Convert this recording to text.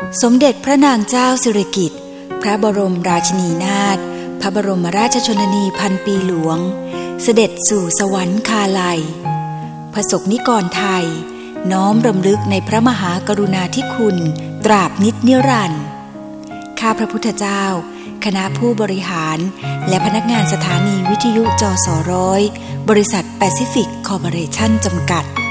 สมเด็จพระนางเจ้าสิริกิติ์พระบรมราชินีนาถพระบรมราชชนนีพันปีหลวงเสด็จสู่สวรรคาลัยประสบนิกรไทยน้อมรำลึกในพระมหากรุณาธิคุณตราบนิจนิรันดร์ข้าพระพุทธเจ้าคณะผู้บริหารและพนักงานสถานีวิทยุจส.100 บริษัทแปซิฟิกคอร์ปอเรชั่นจำกัด